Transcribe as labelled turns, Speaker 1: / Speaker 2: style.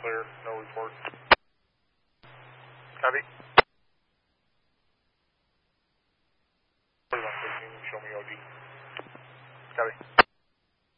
Speaker 1: clear, no report. Copy. 4115, show me OD. Copy.